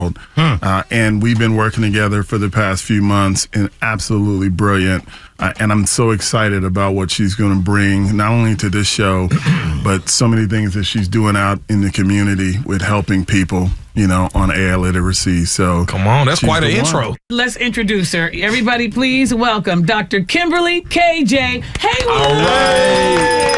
And we've been working together for the past few months, and absolutely brilliant. And I'm so excited about what she's going to bring, not only to this show, but so many things that she's doing out in the community with helping people, on AI literacy. So come on, that's quite an intro. Let's introduce her. Everybody, please welcome Dr. Kimberly KJ Haywood. All right.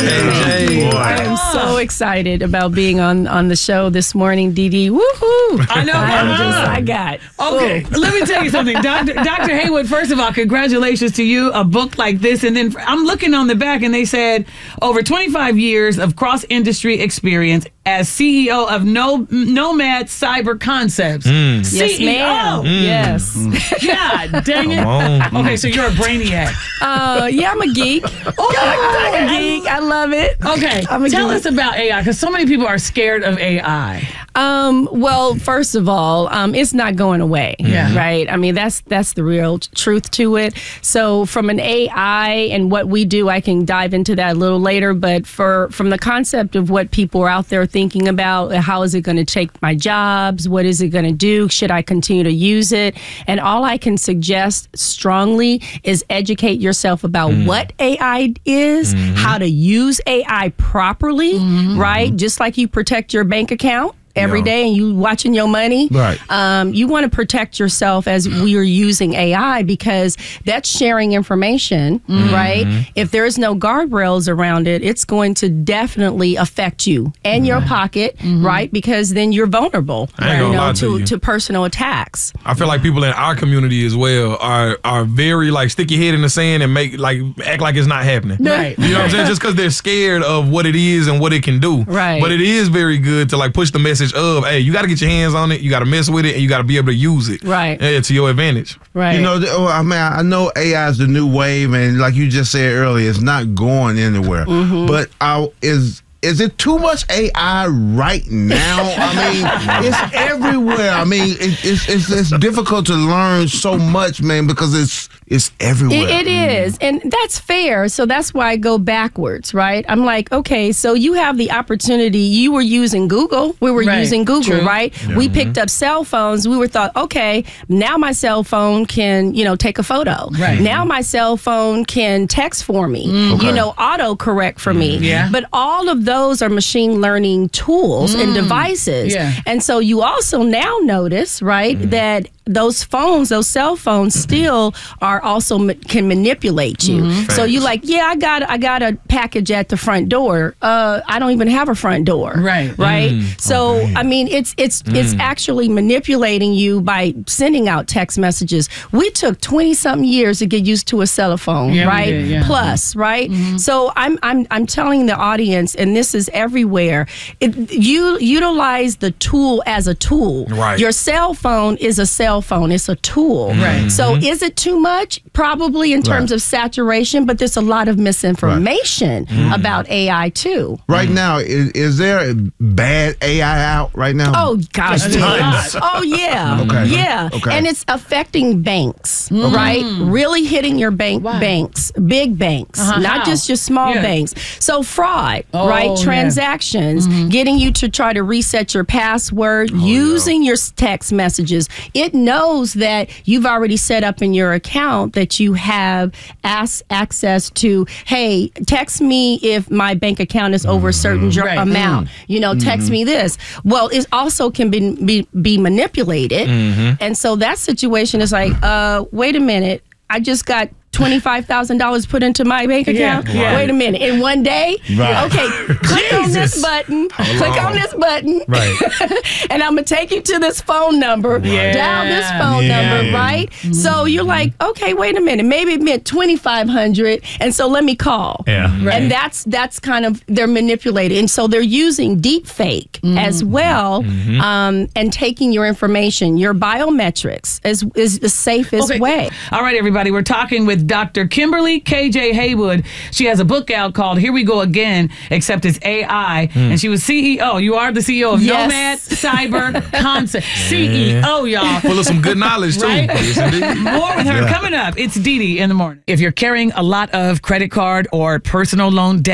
KJ. I am so excited about being on the show this morning, Dee. Woohoo! I know. I got. Okay, let me tell you something. Dr. Haywood, first of all, congratulations to you. A book like this. And then I'm looking on the back and they said over 25 years of cross-industry experience as CEO of Nomad Cyber Concepts. Yes, CEO. ma'am. Yes. God dang it. Okay, so you're a brainiac. Yeah, I'm a geek. I'm a geek. I love it. Okay, tell us about AI, because so many people are scared of AI. Well, first of all, it's not going away. Yeah. Right. I mean, that's the real truth to it. So from an AI and what we do, I can dive into that a little later. But from the concept of what people are out there thinking about, how is it going to take my jobs? What is it going to do? Should I continue to use it? And all I can suggest strongly is educate yourself about what AI is, how to use AI properly, right? Just like you protect your bank account every day and you watching your money. Right. You want to protect yourself as we are using AI, because that's sharing information, right? If there's no guardrails around it, it's going to definitely affect you and your pocket, right? Because then you're vulnerable, to personal attacks. I feel like people in our community as well are very like stick your head in the sand and act like it's not happening. Right. You know what I'm saying? Just because they're scared of what it is and what it can do. Right. But it is very good to push the message of, hey, you got to get your hands on it, you got to mess with it, and you got to be able to use it to your advantage. Right. I know AI is the new wave, and like you just said earlier, it's not going anywhere. But is it too much AI right now? I mean, it's everywhere. I mean, it's difficult to learn so much, man, because it's everywhere. It is, and that's fair. So that's why I go backwards, right? I'm like, okay, so you have the opportunity. You were using Google. We were using Google, right? Yeah. We picked up cell phones. We were thought, okay, now my cell phone can, take a photo. Right. Now my cell phone can text for me, auto correct for me. Yeah. But all of those are machine learning tools and devices. Yeah. And so you also now notice, right, that those cell phones still are also can manipulate you. So you I got a package at the front door. I don't even have a front door. Right. So I mean, it's actually manipulating you by sending out text messages. We took 20-something years to get used to a cell phone, right? Plus, right? So I'm telling the audience, and this is everywhere. You utilize the tool as a tool. Right. Your cell phone is a cell phone. It's a tool. Right. So is it too much? Probably in terms of saturation, but there's a lot of misinformation about AI too. Right now, is there a bad AI out right now? Oh gosh, tons. Oh yeah. Yeah. Okay. And it's affecting banks, right? Really hitting your banks, big banks, not just your small banks. So fraud, right? Transactions, getting you to try to reset your password, using your text messages. It knows that you've already set up in your account that you have access to, hey, text me if my bank account is over a certain amount. Text me this. Well, it also can be manipulated. And so that situation is like, wait a minute, I just got $25,000 put into my bank account. Wait a minute. In one day? Right. Okay. Click on this button. Click on this button. Right. And I'm going to take you to this phone number. Dial this phone number, right? So you're like, okay, wait a minute. Maybe it meant $2,500. And so let me call. Yeah. Right. And that's kind of, they're manipulated. And so they're using deep fake as well, and taking your information, your biometrics is the safest way. All right, everybody. We're talking with Dr. Kimberly KJ Haywood. She has a book out called Here We Go Again, except it's AI. And she was CEO. You are the CEO of Nomad Cyber Concepts. CEO, y'all. Full of some good knowledge, too. Right? More with her coming up. It's Dee Dee in the morning. If you're carrying a lot of credit card or personal loan debt,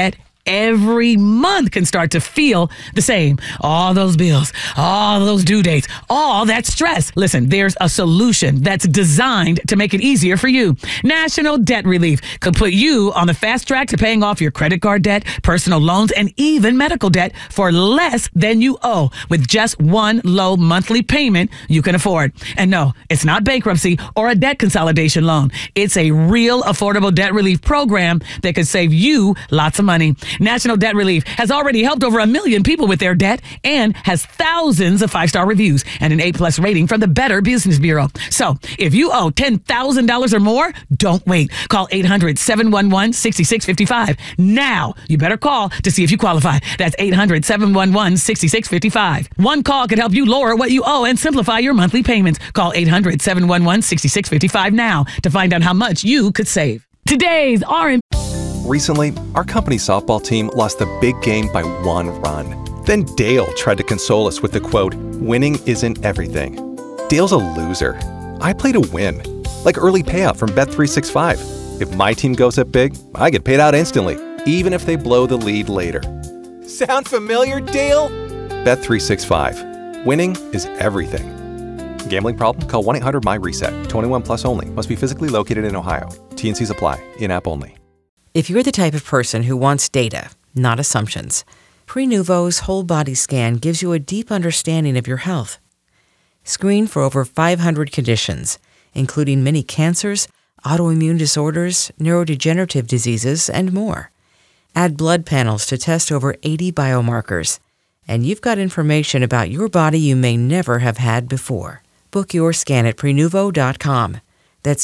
every month can start to feel the same. All those bills, all those due dates, all that stress. Listen, there's a solution that's designed to make it easier for you. National Debt Relief could put you on the fast track to paying off your credit card debt, personal loans, and even medical debt for less than you owe with just one low monthly payment you can afford. And no, it's not bankruptcy or a debt consolidation loan. It's a real affordable debt relief program that could save you lots of money. National Debt Relief has already helped over 1 million people with their debt and has thousands of 5-star reviews and an A+ rating from the Better Business Bureau. So if you owe $10,000 or more, don't wait. Call 800-711-6655. Now, you better call to see if you qualify. That's 800-711-6655. One call could help you lower what you owe and simplify your monthly payments. Call 800-711-6655 now to find out how much you could save. Today's R&B. Recently, our company's softball team lost the big game by 1 run. Then Dale tried to console us with the quote, "Winning isn't everything." Dale's a loser. I play to win, like early payout from Bet365. If my team goes up big, I get paid out instantly, even if they blow the lead later. Sound familiar, Dale? Bet365. Winning is everything. Gambling problem? Call 1-800-MY-RESET. 21 plus only. Must be physically located in Ohio. T&Cs apply. In-app only. If you're the type of person who wants data, not assumptions, Prenuvo's whole body scan gives you a deep understanding of your health. Screen for over 500 conditions, including many cancers, autoimmune disorders, neurodegenerative diseases, and more. Add blood panels to test over 80 biomarkers, and you've got information about your body you may never have had before. Book your scan at Prenuvo.com. That's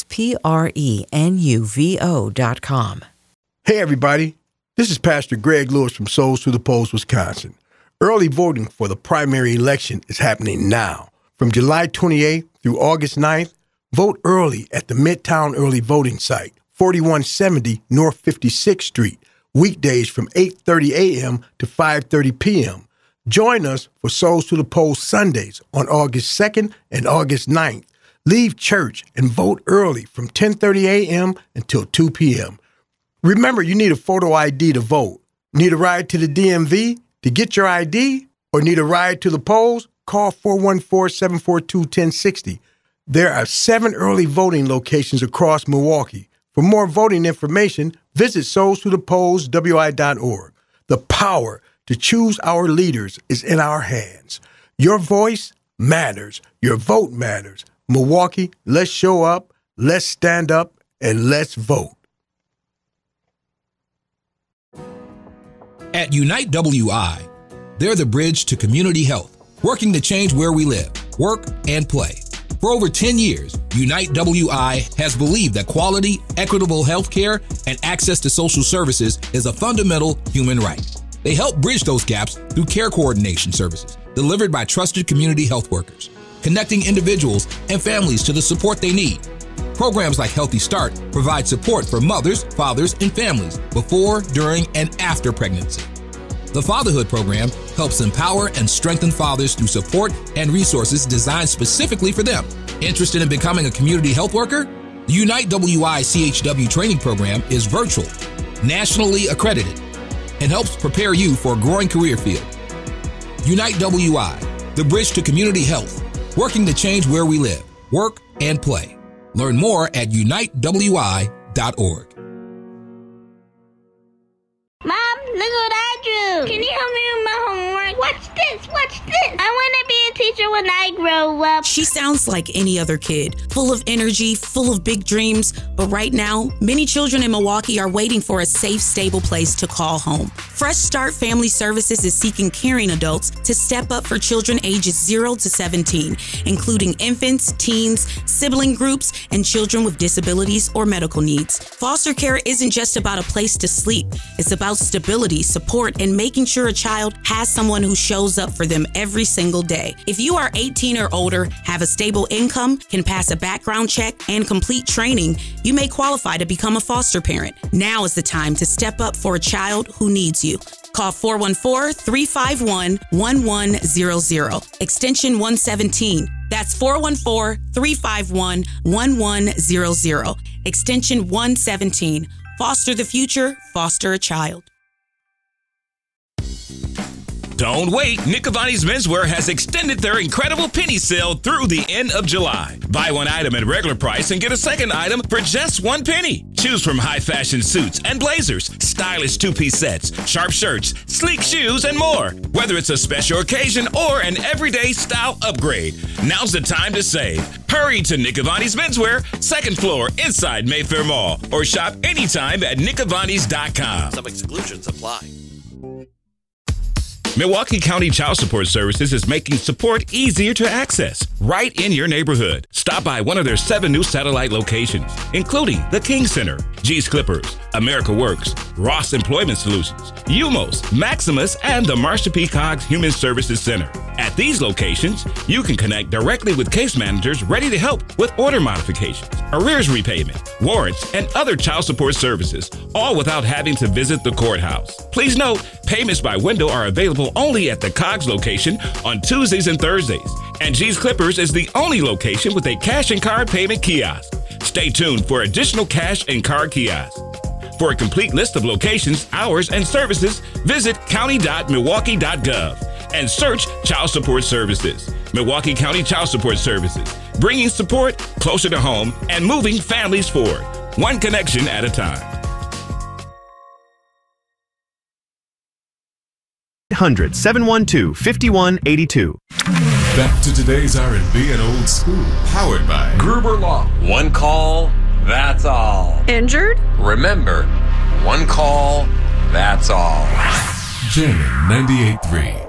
Prenuvo.com. Hey everybody, this is Pastor Greg Lewis from Souls to the Polls, Wisconsin. Early voting for the primary election is happening now. From July 28th through August 9th, vote early at the Midtown Early Voting Site, 4170 North 56th Street, weekdays from 8:30 a.m. to 5:30 p.m. Join us for Souls to the Polls Sundays on August 2nd and August 9th. Leave church and vote early from 10:30 a.m. until 2 p.m. Remember, you need a photo ID to vote. Need a ride to the DMV to get your ID? Or need a ride to the polls? Call 414-742-1060. There are 7 early voting locations across Milwaukee. For more voting information, visit soulstothepolls.wi.org. The power to choose our leaders is in our hands. Your voice matters. Your vote matters. Milwaukee, let's show up, let's stand up, and let's vote. At Unite WI, they're the bridge to community health, working to change where we live, work, and play. For over 10 years, Unite WI has believed that quality, equitable health care and access to social services is a fundamental human right. They help bridge those gaps through care coordination services delivered by trusted community health workers, connecting individuals and families to the support they need. Programs like Healthy Start provide support for mothers, fathers, and families before, during, and after pregnancy. The Fatherhood Program helps empower and strengthen fathers through support and resources designed specifically for them. Interested in becoming a community health worker? The Unite WI CHW training program is virtual, nationally accredited, and helps prepare you for a growing career field. Unite WI, the bridge to community health, working to change where we live, work, and play. Learn more at unitewi.org. Mom, look what I drew. Can you help me with my homework? Watch this, watch this. I want to be a teacher when I grow up. She sounds like any other kid, full of energy, full of big dreams. But right now, many children in Milwaukee are waiting for a safe, stable place to call home. Fresh Start Family Services is seeking caring adults to step up for children ages 0 to 17, including infants, teens, sibling groups, and children with disabilities or medical needs. Foster care isn't just about a place to sleep. It's about stability, support, and making sure a child has someone who shows up for them every single day. If you are 18 or older, have a stable income, can pass a background check, and complete training, you may qualify to become a foster parent. Now is the time to step up for a child who needs you. Call 414-351-1100, extension 117. That's 414-351-1100, extension 117. Foster the future, foster a child. Don't wait. Nick Cavani's Menswear has extended their incredible penny sale through the end of July. Buy one item at regular price and get a second item for just 1 penny. Choose from high fashion suits and blazers, stylish 2-piece sets, sharp shirts, sleek shoes, and more. Whether it's a special occasion or an everyday style upgrade, now's the time to save. Hurry to Nick Cavani's Menswear, 2nd floor inside Mayfair Mall, or shop anytime at nickcavanis.com. Some exclusions apply. Milwaukee County Child Support Services is making support easier to access right in your neighborhood. Stop by one of their 7 new satellite locations, including the King Center, G's Clippers, America Works, Ross Employment Solutions, UMOS, Maximus, and the Marsha P. Cogs Human Services Center. At these locations, you can connect directly with case managers ready to help with order modifications, arrears repayment, warrants, and other child support services, all without having to visit the courthouse. Please note, payments by window are available only at the Cogs location on Tuesdays and Thursdays, and G's Clippers is the only location with a cash and card payment kiosk. Stay tuned for additional cash and card kiosks. For a complete list of locations, hours, and services, visit county.milwaukee.gov and search Child Support Services. Milwaukee County Child Support Services, bringing support closer to home and moving families forward, one connection at a time. 800-712-5182. Back to today's R&B and old school, powered by Gruber Law. One call, that's all. Injured? Remember, one call, that's all. Jammin' 98.3.